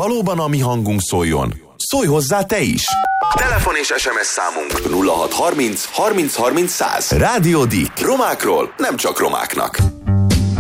valóban a mi hangunk szóljon, szólj hozzá te is! Telefon és SMS számunk 0630 30 30 100. Rádió Dick. Romákról nem csak romáknak.